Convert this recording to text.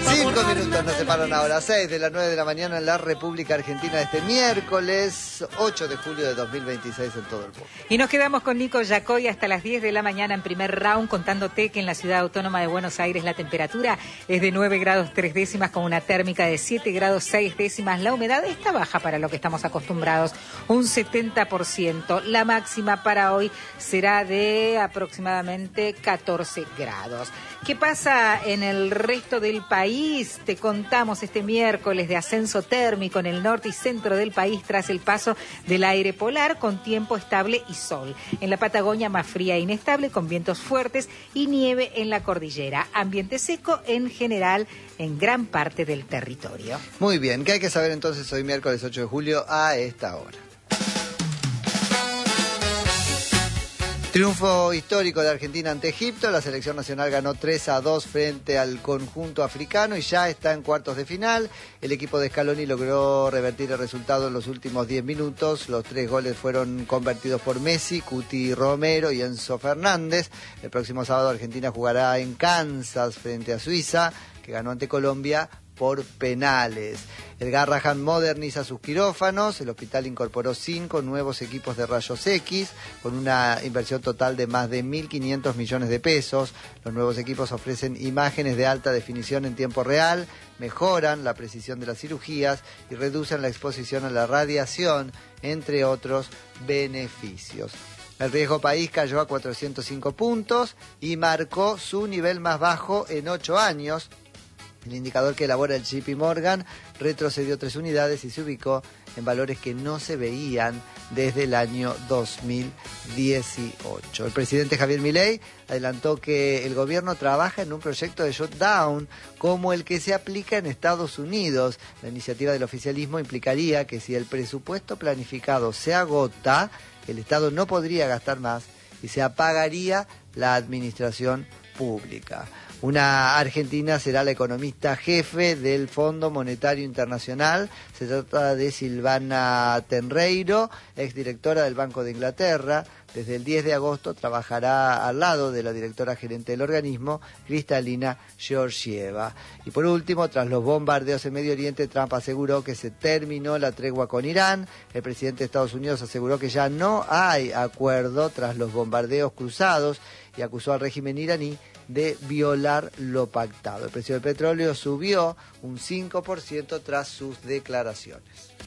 5 minutos nos separan ahora, 6 de las 9 de la mañana en la República Argentina, este miércoles 8 de julio de 2026 en todo el mundo. Y nos quedamos con Nico Yacoy hasta las 10 de la mañana en primer round, contándote que en la ciudad autónoma de Buenos Aires la temperatura es de 9 grados 3 décimas con una térmica de 7 grados 6 décimas. La humedad está baja para lo que estamos acostumbrados, un 70%. La máxima para hoy será de aproximadamente 14 grados. ¿Qué pasa en el resto del país? Te contamos este miércoles de ascenso térmico en el norte y centro del país tras el paso del aire polar con tiempo estable y sol. En la Patagonia más fría e inestable con vientos fuertes y nieve en la cordillera. Ambiente seco en general en gran parte del territorio. Muy bien, ¿qué hay que saber entonces hoy miércoles 8 de julio a esta hora? Triunfo histórico de Argentina ante Egipto. La selección nacional ganó 3-2 frente al conjunto africano y ya está en cuartos de final. El equipo de Scaloni logró revertir el resultado en los últimos 10 minutos. Los 3 goles fueron convertidos por Messi, Cuti Romero y Enzo Fernández. El próximo sábado Argentina jugará en Kansas frente a Suiza, que ganó ante Colombia por penales. El Garrahan moderniza sus quirófanos. El hospital incorporó 5 nuevos equipos de rayos X con una inversión total de más de 1.500 millones de pesos. Los nuevos equipos ofrecen imágenes de alta definición en tiempo real, mejoran la precisión de las cirugías y reducen la exposición a la radiación, entre otros beneficios. El riesgo país cayó a 405 puntos y marcó su nivel más bajo en 8 años. El indicador que elabora el JP Morgan retrocedió 3 unidades y se ubicó en valores que no se veían desde el año 2018. El presidente Javier Milei adelantó que el gobierno trabaja en un proyecto de shutdown como el que se aplica en Estados Unidos. La iniciativa del oficialismo implicaría que si el presupuesto planificado se agota, el Estado no podría gastar más y se apagaría la administración pública. Una argentina será la economista jefe del Fondo Monetario Internacional. Se trata de Silvana Tenreiro, exdirectora del Banco de Inglaterra. Desde el 10 de agosto trabajará al lado de la directora gerente del organismo, Kristalina Georgieva. Y por último, tras los bombardeos en Medio Oriente, Trump aseguró que se terminó la tregua con Irán. El presidente de Estados Unidos aseguró que ya no hay acuerdo tras los bombardeos cruzados y acusó al régimen iraní de violar lo pactado. El precio del petróleo subió un 5% tras sus declaraciones.